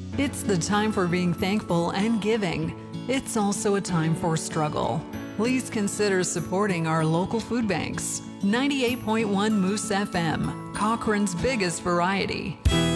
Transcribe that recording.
It's the time for being thankful and giving. It's also a time for struggle. Please consider supporting our local food banks. 98.1 Moose FM, Cochrane's biggest variety.